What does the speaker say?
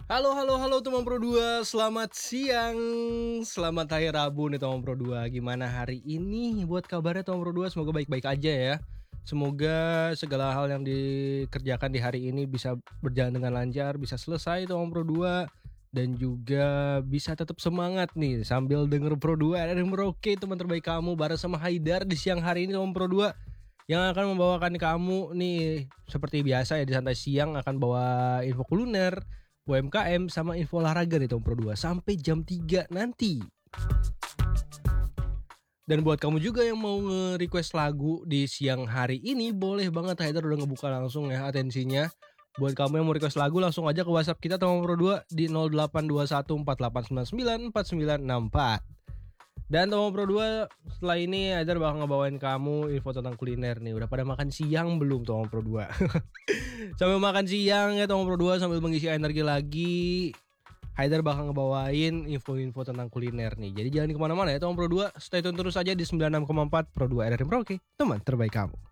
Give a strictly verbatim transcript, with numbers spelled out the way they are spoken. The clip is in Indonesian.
Halo halo halo teman Pro dua, selamat siang. Selamat hari Rabu nih teman Pro dua. Gimana hari ini buat kabarnya teman Pro dua? Semoga baik-baik aja ya. Semoga segala hal yang dikerjakan di hari ini bisa berjalan dengan lancar, bisa selesai teman Pro dua, dan juga bisa tetap semangat nih sambil denger Pro dua dari Merauke, teman terbaik kamu, bareng sama Haidar di siang hari ini teman Pro dua, yang akan membawakan kamu nih seperti biasa ya di santai siang, akan bawa info kuliner, U M K M, sama info olahraga nih Tom Pro dua sampai jam tiga nanti. Dan buat kamu juga yang mau nge-request lagu di siang hari ini, boleh banget, Haidar udah ngebuka langsung ya atensinya. Buat kamu yang mau request lagu, langsung aja ke WhatsApp kita Tom Pro dua di nol delapan dua satu empat delapan sembilan sembilan empat sembilan enam empat. Dan Tomo Pro dua, setelah ini Haidar bakal ngebawain kamu info tentang kuliner nih. Udah pada makan siang belum Tomo Pro dua? Sambil makan siang ya Tomo Pro dua, sambil mengisi energi lagi, Haidar bakal ngebawain info-info tentang kuliner nih. Jadi jangan kemana-mana ya Tomo Pro dua, stay tune terus aja di sembilan puluh enam koma empat Pro dua R R I Merauke, teman terbaik kamu.